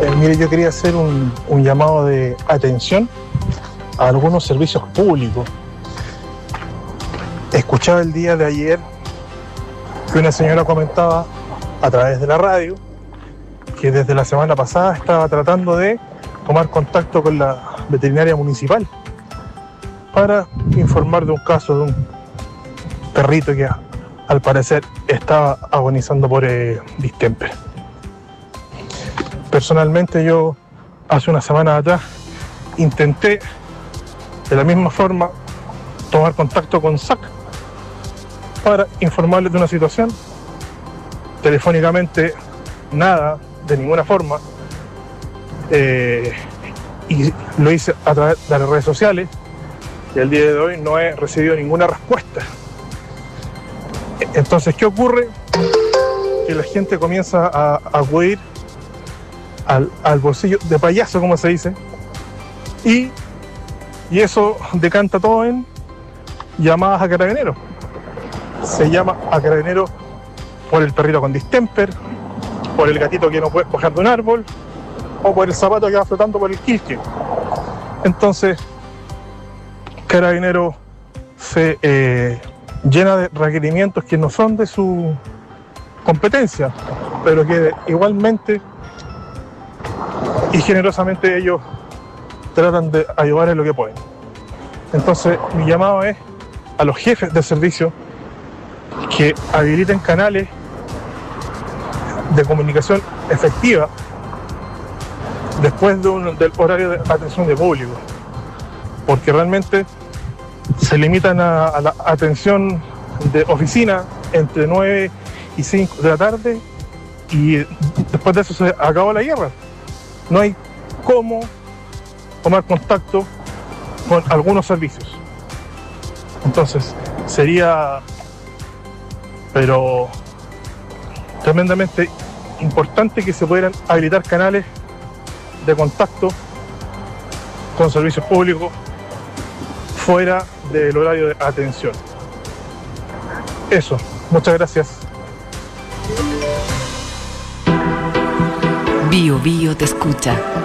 Mire, yo quería hacer un llamado de atención a algunos servicios públicos. Escuchaba el día de ayer que una señora comentaba a través de la radio que desde la semana pasada estaba tratando de tomar contacto con la veterinaria municipal para informar de un caso de un perrito que al parecer estaba agonizando por distemper. Personalmente yo hace una semana atrás intenté de la misma forma tomar contacto con SAC para informarles de una situación. Telefónicamente nada, de ninguna forma, y lo hice a través de las redes sociales y al día de hoy no he recibido ninguna respuesta. Entonces, ¿qué ocurre? Que la gente comienza a acudir al bolsillo de payaso, como se dice, y eso decanta todo en llamadas a carabineros. Se llama a carabineros por el perrito con distemper, por el gatito que no puede bajar de un árbol, o por el zapato que va flotando por el quilque. Entonces, Carabineros se llena de requerimientos que no son de su competencia, pero que igualmente y generosamente ellos tratan de ayudar en lo que pueden. Entonces, mi llamado es a los jefes de servicio que habiliten canales de comunicación efectiva después del horario de atención de público, porque realmente se limitan a la atención de oficina entre 9 y 5 de la tarde y después de eso se acabó la guerra. No hay cómo tomar contacto con algunos servicios. Entonces sería, pero tremendamente importante que se pudieran habilitar canales de contacto con servicios públicos fuera del horario de atención. Eso, muchas gracias. Bio Bio te escucha.